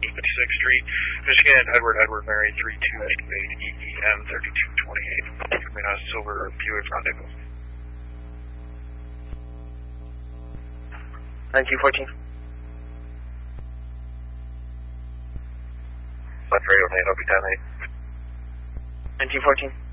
56th Street, Michigan, Edward Mary 3288 EEM 3228. Silver Buick Rendezvous. 1914. Left radio, Nate, I'll be 10-8. 1914.